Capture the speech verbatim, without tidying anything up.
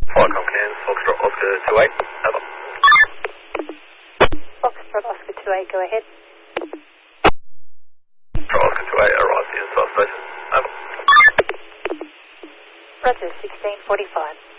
Flycom Cairns, Foxtrot Oscar two eight, over. Foxtrot Oscar two eight, go ahead. Foxtrot Oscar two eight, arrived at the inside station, over. Roger, sixteen forty-five.